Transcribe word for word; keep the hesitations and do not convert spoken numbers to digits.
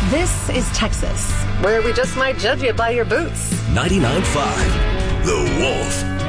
This is Texas, where we just might judge you by your boots. ninety-nine point five The Wolf.